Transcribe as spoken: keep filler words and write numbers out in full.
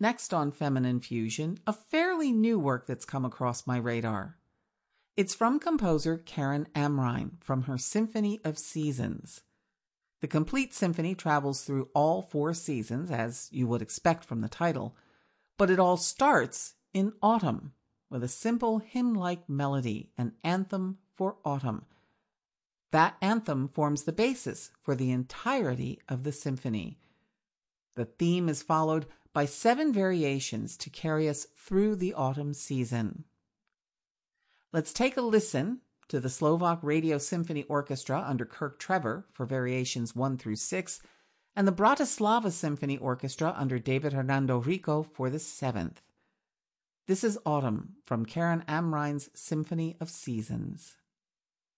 Next on Feminine Fusion, a fairly new work that's come across my radar. It's from composer Karen Amrine from her Symphony of Seasons. The complete symphony travels through all four seasons, as you would expect from the title, but it all starts in autumn with a simple hymn-like melody, an anthem for autumn. That anthem forms the basis for the entirety of the symphony. The theme is followed by seven variations to carry us through the autumn season. Let's take a listen to the Slovak Radio Symphony Orchestra under Kirk Trevor for variations one through six, and the Bratislava Symphony Orchestra under David Hernando Rico for the seventh. This is Autumn from Karen Amrine's Symphony of Seasons.